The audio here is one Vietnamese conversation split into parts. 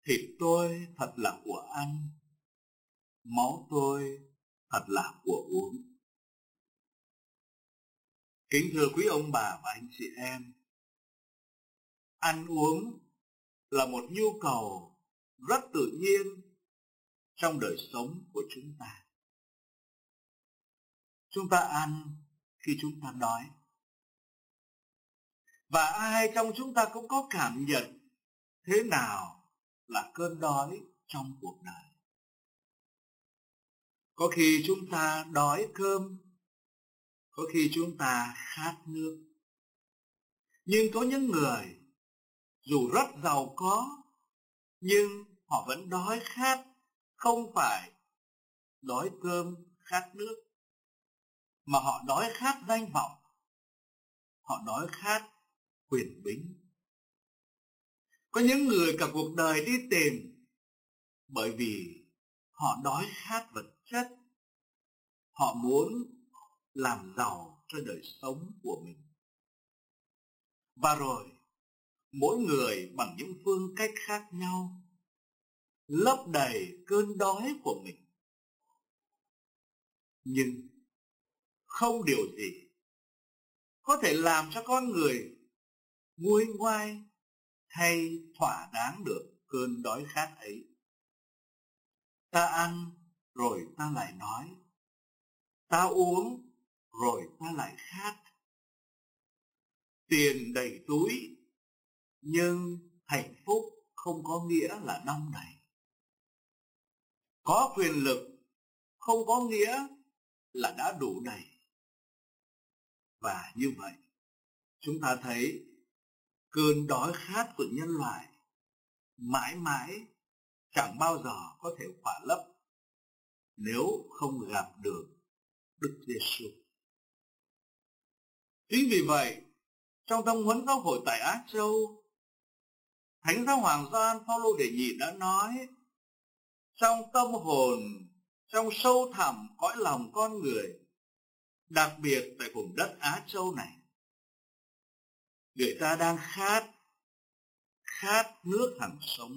Thịt tôi thật là của ăn, máu tôi thật là của uống. Kính thưa quý ông bà và anh chị em, ăn uống là một nhu cầu rất tự nhiên trong đời sống của chúng ta. Chúng ta ăn khi chúng ta đói. Và ai trong chúng ta cũng có cảm nhận thế nào là cơn đói trong cuộc đời. Có khi chúng ta đói cơm, có khi chúng ta khát nước. Nhưng có những người dù rất giàu có, nhưng họ vẫn đói khát, không phải đói cơm, khát nước, mà họ đói khát danh vọng, họ đói khát quyền bính. Có những người cả cuộc đời đi tìm bởi vì họ đói khát vật chất, họ muốn làm giàu cho đời sống của mình. Và rồi, mỗi người bằng những phương cách khác nhau lấp đầy cơn đói của mình. Nhưng không điều gì có thể làm cho con người nguôi ngoai hay thỏa đáng được cơn đói khát ấy. Ta ăn rồi ta lại đói, ta uống rồi ta lại khát. Tiền đầy túi, nhưng hạnh phúc không có nghĩa là đong đầy. Có quyền lực không có nghĩa là đã đủ đầy. Và như vậy, chúng ta thấy cơn đói khát của nhân loại mãi mãi chẳng bao giờ có thể khỏa lấp nếu không gặp được Đức Giêsu. Chính vì vậy, trong tông huấn giáo hội tại Á Châu, Thánh Giáo Hoàng Gioan Phaolô đệ nhị đã nói: trong tâm hồn, trong sâu thẳm cõi lòng con người, đặc biệt tại vùng đất Á Châu này, người ta đang khát nước hằng sống.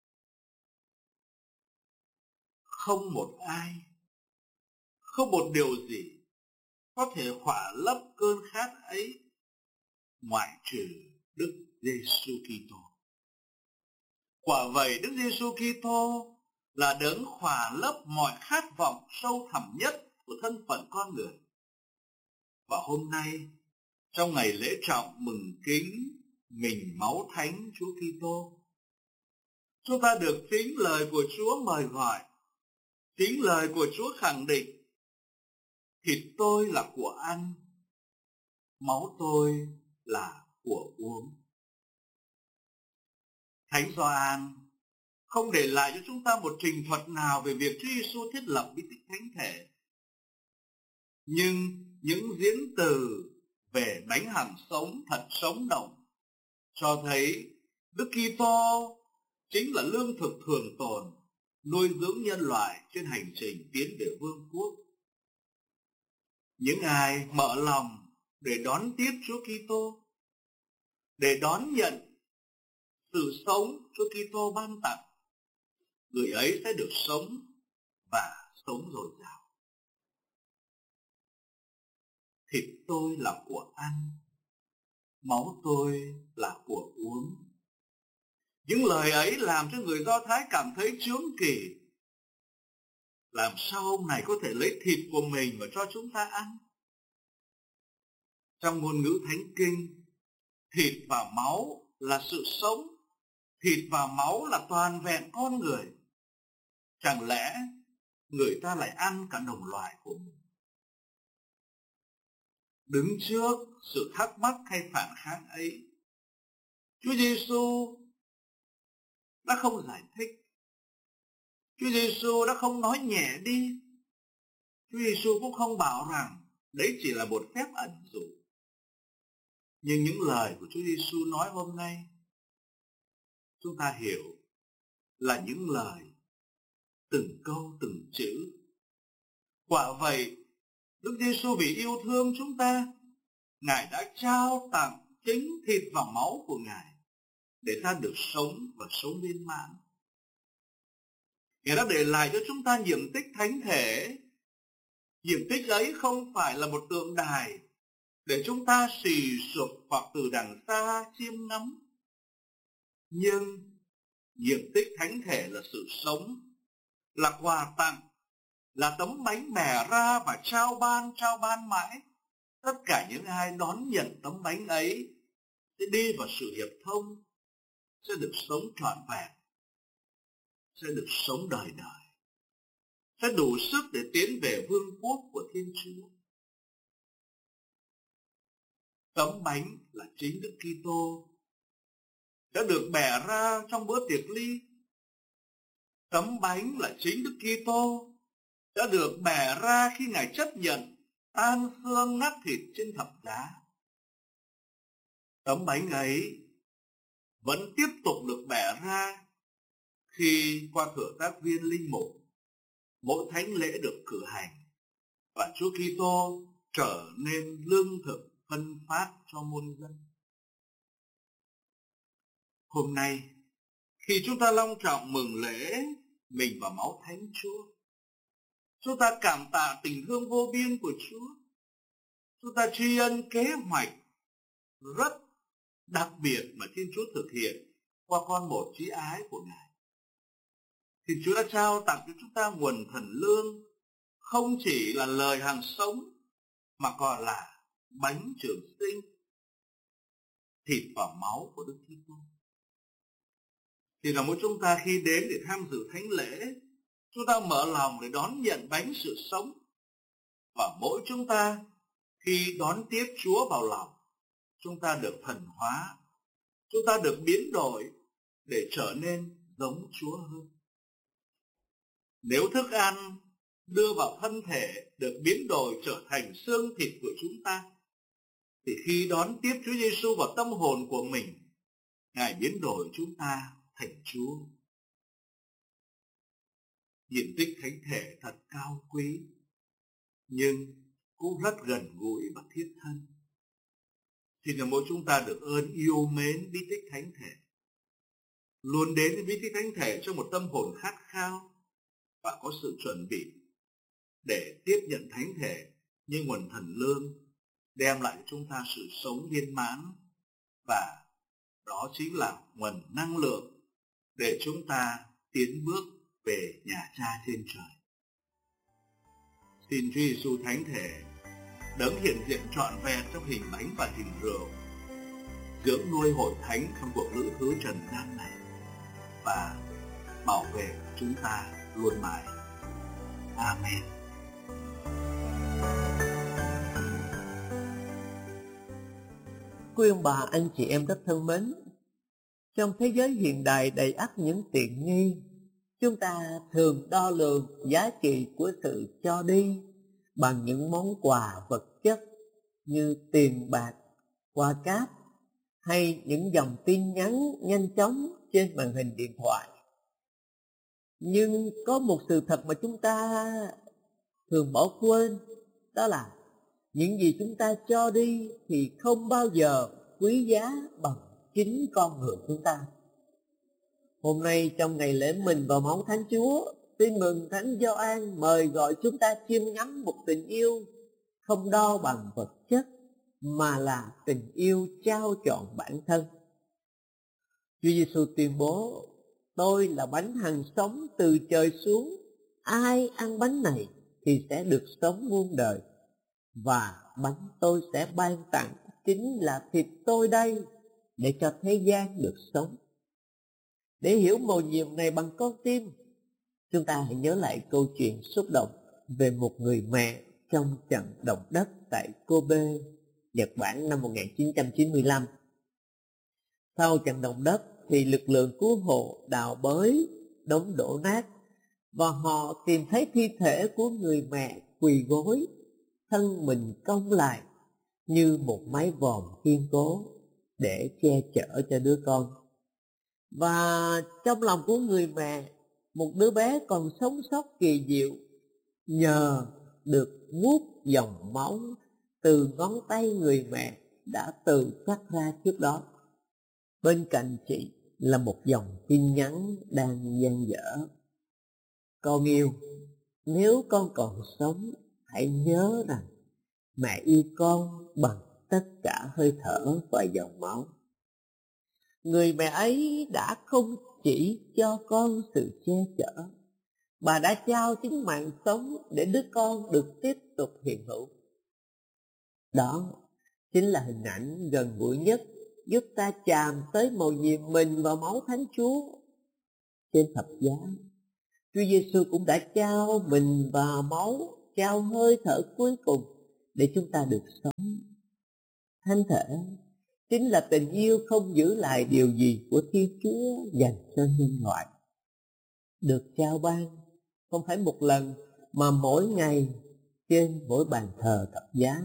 Không một ai, không một điều gì có thể khỏa lấp cơn khát ấy ngoại trừ Đức Giêsu Kitô. Quả vậy, Đức Giêsu Kitô là đấng khỏa lấp mọi khát vọng sâu thẳm nhất của thân phận con người. Và hôm nay, trong ngày lễ trọng mừng kính mình máu thánh Chúa Kitô, chúng ta được chính lời của Chúa mời gọi, chính lời của Chúa khẳng định: thịt tôi là của ăn, máu tôi là của uống. Thánh Gioan không để lại cho chúng ta một trình thuật nào về việc Chúa Giêsu thiết lập bí tích thánh thể. Nhưng những diễn từ về bánh hằng sống thật sống động cho thấy Đức Kitô chính là lương thực thường tồn nuôi dưỡng nhân loại trên hành trình tiến về vương quốc. Những ai mở lòng để đón tiếp Chúa Kitô, để đón nhận sự sống Chúa Kitô ban tặng, người ấy sẽ được sống và sống dồi dào. Thịt tôi là của ăn, máu tôi là của uống. Những lời ấy làm cho người Do Thái cảm thấy chướng kỳ. Làm sao ông này có thể lấy thịt của mình mà cho chúng ta ăn? Trong ngôn ngữ Thánh Kinh, thịt và máu là sự sống, thịt và máu là toàn vẹn con người. Chẳng lẽ người ta lại ăn cả đồng loại của mình? Đứng trước sự thắc mắc hay phản kháng ấy, Chúa Giêsu đã không giải thích. Chúa Giêsu đã không nói nhẹ đi. Chúa Giêsu cũng không bảo rằng đấy chỉ là một phép ẩn dụ. Nhưng những lời của Chúa Giêsu nói hôm nay, chúng ta hiểu là những lời từng câu từng chữ. Quả vậy, Đức Giêsu vì yêu thương chúng ta, Ngài đã trao tặng chính thịt và máu của Ngài để ta được sống và sống viên mãn. Ngài đã để lại cho chúng ta nhiệm tích thánh thể. Nhiệm tích ấy không phải là một tượng đài để chúng ta xì sụp hoặc từ đằng xa chiêm ngắm. Nhưng nhiệm tích thánh thể là sự sống, là quà tặng, là tấm bánh bẻ ra và trao ban mãi. Tất cả những ai đón nhận tấm bánh ấy sẽ đi vào sự hiệp thông, sẽ được sống trọn vẹn, sẽ được sống đời đời, sẽ đủ sức để tiến về vương quốc của Thiên Chúa. Tấm bánh là chính Đức Kitô đã được bẻ ra trong bữa tiệc ly. Tấm bánh là chính Đức Kitô đã được bẻ ra khi Ngài chấp nhận tan xương nát thịt trên thập giá. Tấm bánh ấy vẫn tiếp tục được bẻ ra khi qua thừa tác viên linh mục, mỗi thánh lễ được cử hành và Chúa Kitô trở nên lương thực phân phát cho muôn dân. Hôm nay, khi chúng ta long trọng mừng lễ mình và máu Thánh Chúa, chúng ta cảm tạ tình thương vô biên của Chúa. Chúng ta tri ân kế hoạch rất đặc biệt mà Thiên Chúa thực hiện qua con một chí ái của Ngài. Thì Chúa đã trao tặng cho chúng ta nguồn thần lương, không chỉ là lời hàng sống mà còn là bánh trường sinh, thịt và máu của Đức Kitô. Thì là mỗi chúng ta khi đến để tham dự thánh lễ, chúng ta mở lòng để đón nhận bánh sự sống. Và mỗi chúng ta khi đón tiếp Chúa vào lòng, chúng ta được thần hóa, chúng ta được biến đổi để trở nên giống Chúa hơn. Nếu thức ăn đưa vào thân thể được biến đổi trở thành xương thịt của chúng ta, thì khi đón tiếp Chúa Giêsu vào tâm hồn của mình, Ngài biến đổi chúng ta thành Chúa. Diện tích thánh thể thật cao quý, nhưng cũng rất gần gũi và thiết thân. Thì là mỗi chúng ta được ơn yêu mến bí tích thánh thể, luôn đến với bí tích thánh thể trong một tâm hồn khát khao và có sự chuẩn bị để tiếp nhận thánh thể như nguồn thần lương, đem lại cho chúng ta sự sống viên mãn, và đó chính là nguồn năng lượng để chúng ta tiến bước về nhà Cha trên trời. Xin Chúa Giêsu thánh thể đấng hiện diện trọn vẹn trong hình bánh và hình rượu, dưỡng nuôi hội thánh trong cuộc lữ thứ trần gian này và bảo vệ chúng ta luôn mãi. Amen. Quý ông bà, anh chị em rất thân mến, trong thế giới hiện đại đầy ắp những tiện nghi, chúng ta thường đo lường giá trị của sự cho đi bằng những món quà vật chất như tiền bạc, quà cáp hay những dòng tin nhắn nhanh chóng trên màn hình điện thoại. Nhưng có một sự thật mà chúng ta thường bỏ quên, đó là những gì chúng ta cho đi thì không bao giờ quý giá bằng chính con người chúng ta. Hôm nay trong ngày lễ mình và máu Thánh Chúa, tin mừng Thánh Gioan mời gọi chúng ta chiêm ngắm một tình yêu không đo bằng vật chất, mà là tình yêu trao trọn bản thân. Chúa Giêsu tuyên bố: tôi là bánh hằng sống từ trời xuống, ai ăn bánh này thì sẽ được sống muôn đời, và bánh tôi sẽ ban tặng chính là thịt tôi đây, để cho thế gian được sống. Để hiểu mầu nhiệm này bằng con tim, chúng ta hãy nhớ lại câu chuyện xúc động về một người mẹ trong trận động đất tại Kobe, Nhật Bản năm 1995. Sau trận động đất thì lực lượng cứu hộ đào bới đống đổ nát, và họ tìm thấy thi thể của người mẹ quỳ gối, thân mình cong lại như một mái vòm kiên cố để che chở cho đứa con. Và trong lòng của người mẹ, một đứa bé còn sống sót kỳ diệu, nhờ được nuốt dòng máu từ ngón tay người mẹ đã tự cắt ra trước đó. Bên cạnh chị là một dòng tin nhắn đang dang dở: Con yêu, nếu con còn sống, hãy nhớ rằng mẹ yêu con bằng tất cả hơi thở và dòng máu. Người mẹ ấy đã không chỉ cho con sự che chở, bà đã trao chính mạng sống để đứa con được tiếp tục hiện hữu. Đó chính là hình ảnh gần gũi nhất giúp ta chạm tới mầu nhiệm mình và máu Thánh Chúa. Trên thập giá, Chúa Giêsu cũng đã trao mình và máu, trao hơi thở cuối cùng để chúng ta được sống. Thánh thể chính là tình yêu không giữ lại điều gì của Thiên Chúa dành cho nhân loại. Được trao ban không phải một lần mà mỗi ngày trên mỗi bàn thờ thập giá.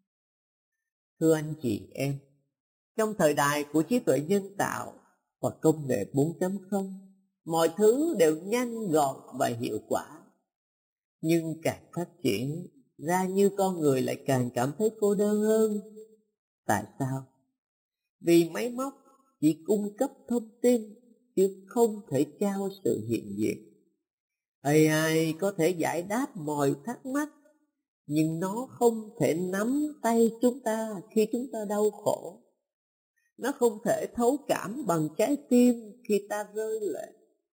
Thưa anh chị em, trong thời đại của trí tuệ nhân tạo và công nghệ 4.0, mọi thứ đều nhanh gọn và hiệu quả. Nhưng càng phát triển ra như con người lại càng cảm thấy cô đơn hơn. Tại sao? Vì máy móc chỉ cung cấp thông tin chứ không thể trao sự hiện diện. AI có thể giải đáp mọi thắc mắc, nhưng nó không thể nắm tay chúng ta khi chúng ta đau khổ. Nó không thể thấu cảm bằng trái tim khi ta rơi lệ.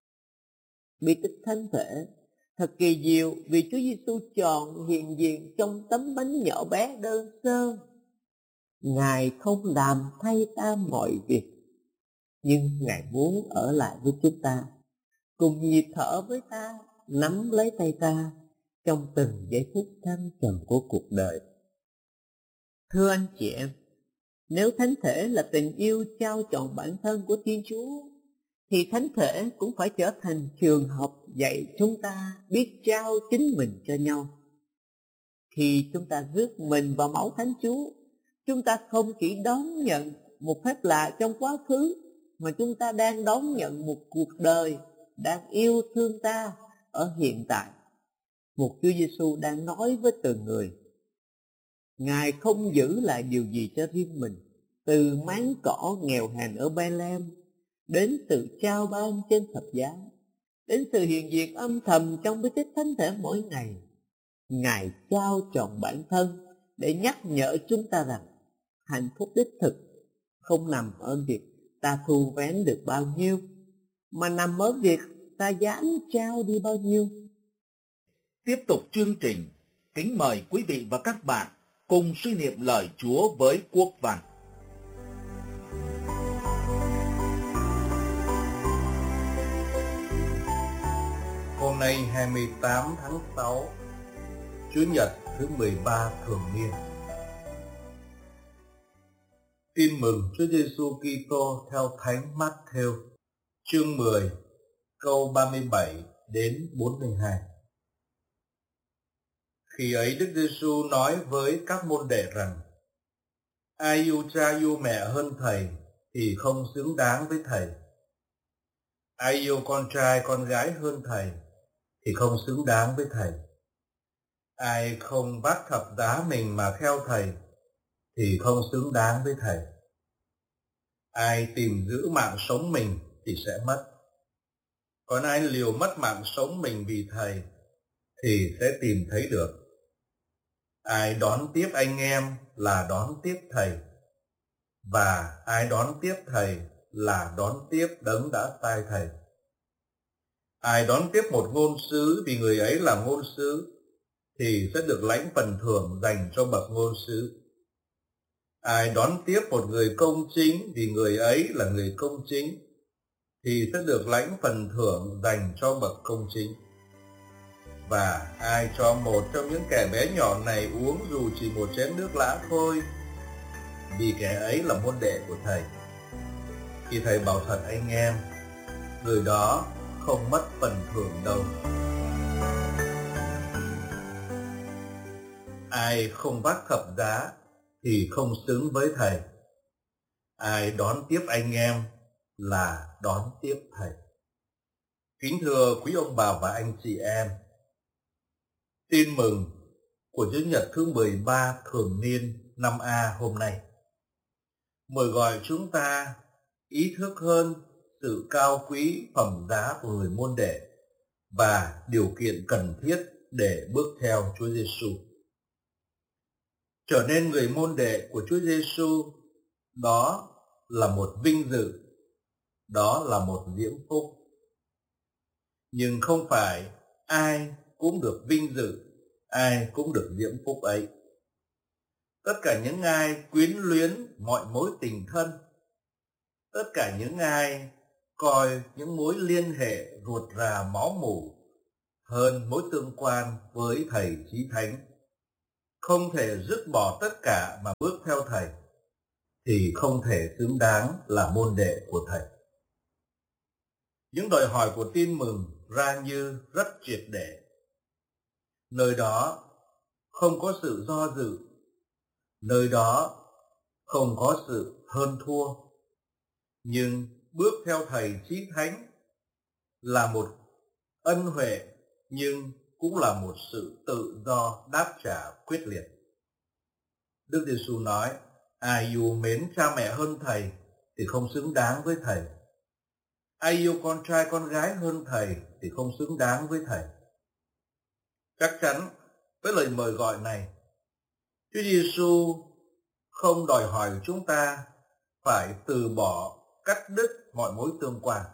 Bí tích thánh thể thật kỳ diệu vì Chúa Giêsu chọn hiện diện trong tấm bánh nhỏ bé đơn sơ. Ngài không làm thay ta mọi việc, nhưng Ngài muốn ở lại với chúng ta, cùng nhịp thở với ta, nắm lấy tay ta trong từng giây phút thăng trầm của cuộc đời. Thưa anh chị em, nếu thánh thể là tình yêu trao trọn bản thân của Thiên Chúa, thì thánh thể cũng phải trở thành trường học dạy chúng ta biết trao chính mình cho nhau. Khi chúng ta rước mình vào máu Thánh Chúa, chúng ta không chỉ đón nhận một phép lạ trong quá khứ, mà chúng ta đang đón nhận một cuộc đời đang yêu thương ta ở hiện tại. Một Chúa Giêsu đang nói với từng người. Ngài không giữ lại điều gì cho riêng mình, từ máng cỏ nghèo hèn ở Bethlehem đến sự trao ban trên thập giá, đến sự hiện diện âm thầm trong bí tích thánh thể mỗi ngày. Ngài trao trọn bản thân để nhắc nhở chúng ta rằng hạnh phúc đích thực không nằm ở việc ta thu vén được bao nhiêu, mà nằm ở việc ta dám trao đi bao nhiêu. Tiếp tục chương trình, kính mời quý vị và các bạn cùng suy niệm lời Chúa với Quốc Văn. Hôm nay 28 tháng 6, Chủ nhật thứ 13 thường niên. Tin mừng Chúa Giêsu Kitô theo Thánh Mát-thêu, chương 10, câu 37 đến 42. Khi ấy Đức Giêsu nói với các môn đệ rằng: ai yêu cha yêu mẹ hơn thầy thì không xứng đáng với thầy. Ai yêu con trai con gái hơn thầy thì không xứng đáng với thầy. Ai không vác thập giá mình mà theo thầy thì không xứng đáng với thầy. Ai tìm giữ mạng sống mình thì sẽ mất. Còn ai liều mất mạng sống mình vì thầy thì sẽ tìm thấy được. Ai đón tiếp anh em là đón tiếp thầy, và ai đón tiếp thầy là đón tiếp đấng đã sai thầy. Ai đón tiếp một ngôn sứ vì người ấy là ngôn sứ thì sẽ được lãnh phần thưởng dành cho bậc ngôn sứ. Ai đón tiếp một người công chính vì người ấy là người công chính thì sẽ được lãnh phần thưởng dành cho bậc công chính. Và ai cho một trong những kẻ bé nhỏ này uống dù chỉ một chén nước lã thôi, vì kẻ ấy là môn đệ của thầy, thì thầy bảo thật anh em, người đó không mất phần thưởng đâu. Ai không vác thập giá thì không xứng với thầy. Ai đón tiếp anh em là đón tiếp thầy. Kính thưa quý ông bà và anh chị em, tin mừng của Chủ nhật thứ 13 thường niên năm A hôm nay mời gọi chúng ta ý thức hơn sự cao quý phẩm giá của người môn đệ và điều kiện cần thiết để bước theo Chúa Giêsu. Trở nên người môn đệ của Chúa Giêsu đó là một vinh dự, đó là một diễm phúc. Nhưng không phải ai cũng được vinh dự, ai cũng được diễm phúc ấy. Tất cả những ai quyến luyến mọi mối tình thân, tất cả những ai coi những mối liên hệ ruột rà máu mủ hơn mối tương quan với Thầy Chí Thánh, không thể dứt bỏ tất cả mà bước theo Thầy, thì không thể xứng đáng là môn đệ của Thầy. Những đòi hỏi của tin mừng ra như rất triệt để. Nơi đó không có sự do dự, nơi đó không có sự hơn thua. Nhưng bước theo Thầy Chí Thánh là một ân huệ, nhưng cũng là một sự tự do đáp trả quyết liệt. Đức Giêsu nói, ai yêu mến cha mẹ hơn Thầy thì không xứng đáng với Thầy. Ai yêu con trai con gái hơn Thầy thì không xứng đáng với Thầy. Chắc chắn với lời mời gọi này, Chúa Giêsu không đòi hỏi chúng ta phải từ bỏ, cắt đứt mọi mối tương quan.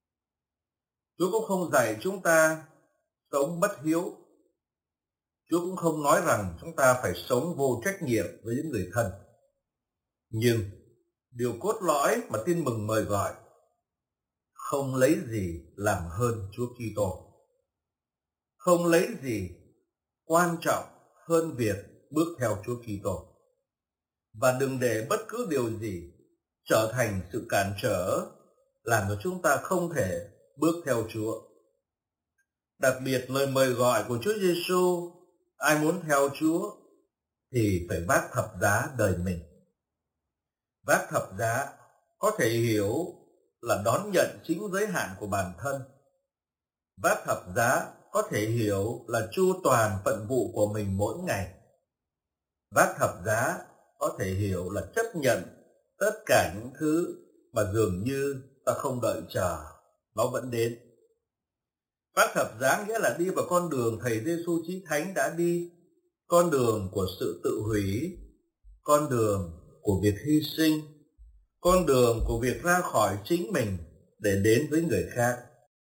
Chúa cũng không dạy chúng ta sống bất hiếu. Chúa cũng không nói rằng chúng ta phải sống vô trách nhiệm với những người thân. Nhưng điều cốt lõi mà tin mừng mời gọi, không lấy gì làm hơn Chúa Kitô, không lấy gì quan trọng hơn việc bước theo Chúa Kitô, và đừng để bất cứ điều gì trở thành sự cản trở làm cho chúng ta không thể bước theo Chúa. Đặc biệt lời mời gọi của Chúa Giêsu, ai muốn theo Chúa thì phải vác thập giá đời mình. Vác thập giá có thể hiểu là đón nhận chính giới hạn của bản thân. Vác thập giá có thể hiểu là chu toàn phận vụ của mình mỗi ngày. Vác thập giá có thể hiểu là chấp nhận tất cả những thứ mà dường như ta không đợi chờ, nó vẫn đến. Vác thập giá nghĩa là đi vào con đường Thầy Giêsu Chí Thánh đã đi, con đường của sự tự hủy, con đường của việc hy sinh, con đường của việc ra khỏi chính mình để đến với người khác.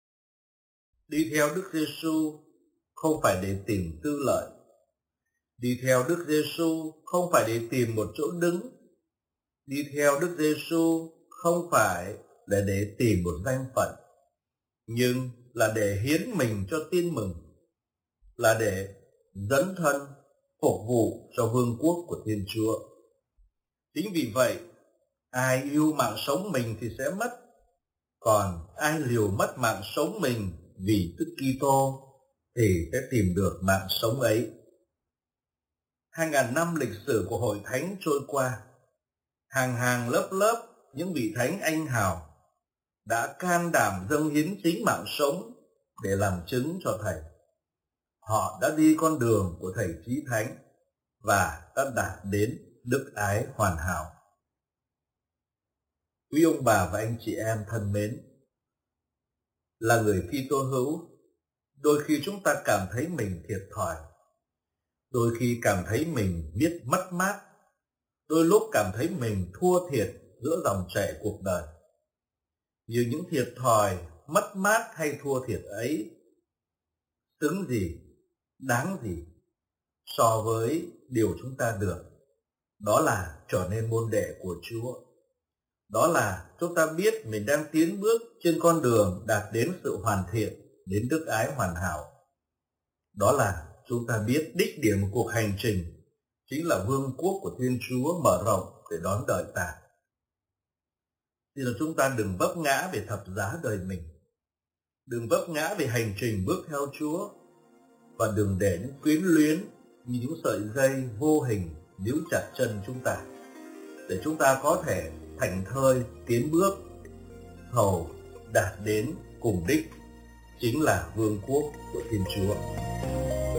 Đi theo Đức Giêsu không phải để tìm tư lợi. Đi theo Đức Giêsu không phải để tìm một chỗ đứng. Đi theo Đức Giêsu không phải là để tìm một danh phận, nhưng là để hiến mình cho tin mừng, là để dấn thân phục vụ cho vương quốc của Thiên Chúa. Chính vì vậy, ai yêu mạng sống mình thì sẽ mất, còn ai liều mất mạng sống mình vì Đức Kitô thì sẽ tìm được mạng sống ấy. 2000 năm lịch sử của Hội Thánh trôi qua, hàng hàng lớp lớp những vị thánh anh hào đã can đảm dâng hiến chính mạng sống để làm chứng cho Thầy. Họ đã đi con đường của Thầy Chí Thánh và đã đạt đến đức ái hoàn hảo. Quý ông bà và anh chị em thân mến, là người Kitô hữu, đôi khi chúng ta cảm thấy mình thiệt thòi, đôi khi cảm thấy mình biết mất mát, đôi lúc cảm thấy mình thua thiệt giữa dòng chảy cuộc đời. Nhưng những thiệt thòi, mất mát hay thua thiệt ấy xứng gì, đáng gì so với điều chúng ta được, đó là trở nên môn đệ của Chúa. Đó là chúng ta biết mình đang tiến bước trên con đường đạt đến sự hoàn thiện, đến đức ái hoàn hảo. Đó là chúng ta biết đích điểm của cuộc hành trình chính là vương quốc của Thiên Chúa mở rộng để đón đợi ta. Thì là chúng ta đừng vấp ngã về thập giá đời mình, đừng vấp ngã về hành trình bước theo Chúa, và đừng để những quyến luyến như những sợi dây vô hình níu chặt chân chúng ta, để chúng ta có thể thảnh thơi tiến bước hầu đạt đến cùng đích, chính là vương quốc của Thiên Chúa.